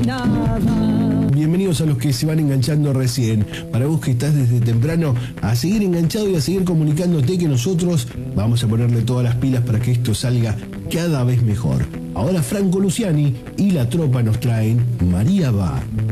nada. Bienvenidos a los que se van enganchando recién. Para vos que estás desde temprano a seguir enganchado y a seguir comunicándote, que nosotros vamos a ponerle todas las pilas para que esto salga cada vez mejor. Ahora Franco Luciani y la tropa nos traen María va.